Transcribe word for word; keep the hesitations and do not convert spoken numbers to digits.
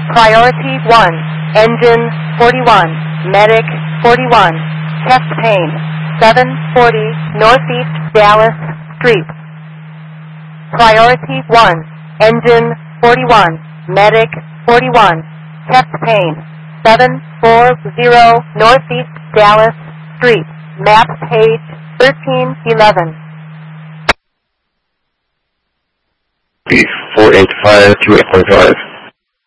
Priority one, engine forty-one, medic forty-one, chest pain, seven forty Northeast Dallas Street. Priority one, engine forty-one, medic forty-one, chest pain, seven forty Northeast Dallas Street. Map page thirteen eleven. four eight five two eight four five.